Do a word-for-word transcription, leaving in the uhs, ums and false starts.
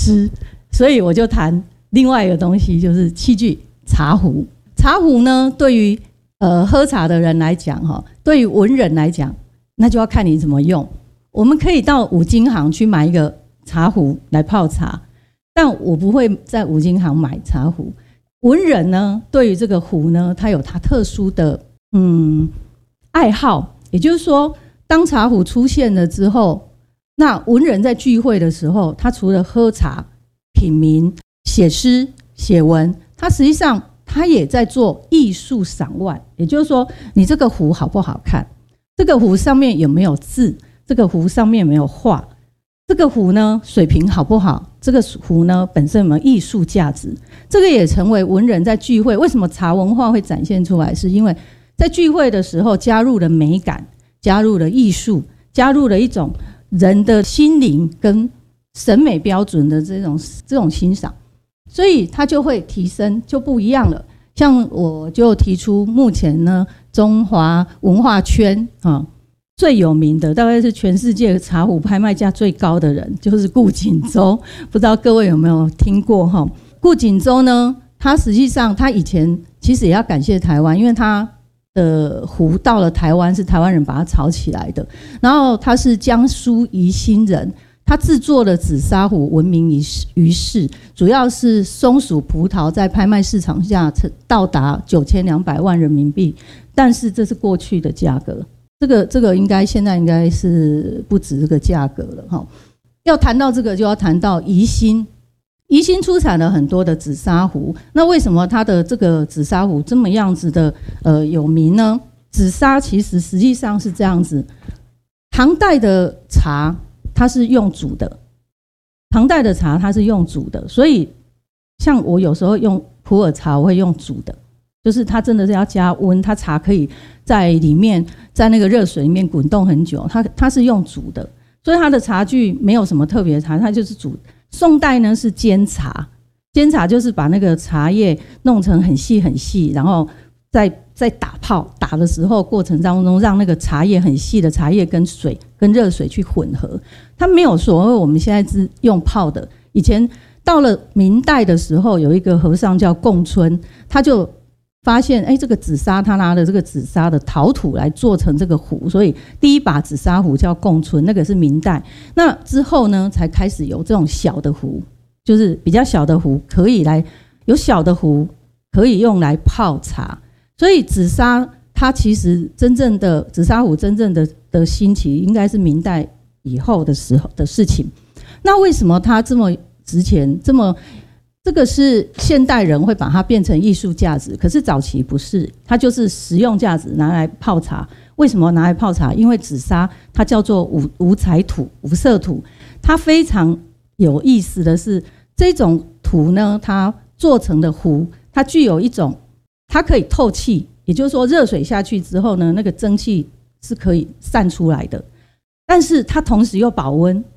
诗，所以我就谈另外一个东西，就是器具茶壶。茶壶呢，对于呃喝茶的人来讲，哈，对于文人来讲，那就要看你怎么用。我们可以到五金行去买一个茶壶来泡茶，但我不会在五金行买茶壶。文人呢，对于这个壶呢，他有他特殊的嗯爱好，也就是说，当茶壶出现了之后，那文人在聚会的时候，他除了喝茶、品茗、写诗、写文，他实际上他也在做艺术赏玩。也就是说，你这个壶好不好看？这个壶上面有没有字？这个壶上面有没有画？这个壶呢，水平好不好？这个壶呢，本身有没有艺术价值？这个也成为文人在聚会。为什么茶文化会展现出来？是因为在聚会的时候加入了美感，加入了艺术，加入了一种人的心灵跟审美标准的这种这种欣赏，所以它就会提升，就不一样了。像我就提出，目前呢，中华文化圈啊。最有名的大概是全世界茶壶拍卖价最高的人，就是顾锦州。不知道各位有没有听过哈？顾锦州呢，他实际上他以前其实也要感谢台湾，因为他的壶到了台湾是台湾人把它炒起来的。然后他是江苏宜兴人，他制作的紫砂壶闻名于世，主要是松鼠葡萄在拍卖市场下到达九千两百万人民币，但是这是过去的价格。这个这个应该现在应该是不止这个价格了哈。要谈到这个，就要谈到宜兴。宜兴出产了很多的紫砂壶，那为什么它的这个紫砂壶这么样子的呃有名呢？紫砂其实实际上是这样子，唐代的茶它是用煮的，唐代的茶它是用煮的，所以像我有时候用普洱茶，我会用煮的。就是它真的是要加温，它茶可以在里面，在那个热水里面滚动很久。它它是用煮的，所以它的茶具没有什么特别的茶，它就是煮。宋代呢是煎茶，煎茶就是把那个茶叶弄成很细很细，然后再再打泡，打的时候过程当中让那个茶叶很细的茶叶跟水跟热水去混合。它没有所谓我们现在是用泡的。以前到了明代的时候，有一个和尚叫共春，他就发现，哎，这个紫砂，他拿的这个紫砂的陶土来做成这个壶，所以第一把紫砂壶叫共春，那个是明代。那之后呢，才开始有这种小的壶，就是比较小的壶可以来有小的壶可以用来泡茶。所以紫砂它其实真正的紫砂壶真正的的兴起，应该是明代以后的时候的事情。那为什么它这么值钱，这么？这个是现代人会把它变成艺术价值，可是早期不是，它就是实用价值，拿来泡茶。为什么拿来泡茶？因为紫砂它叫做无无彩土、无色土，它非常有意思的是，这种土呢，它做成的壶，它具有一种，它可以透气，也就是说热水下去之后呢，那个蒸汽是可以散出来的，但是它同时又保温。